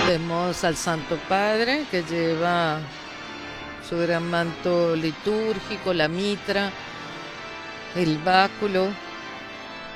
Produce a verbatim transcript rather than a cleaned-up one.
Vemos al Santo Padre que lleva su gran manto litúrgico, la mitra, el báculo,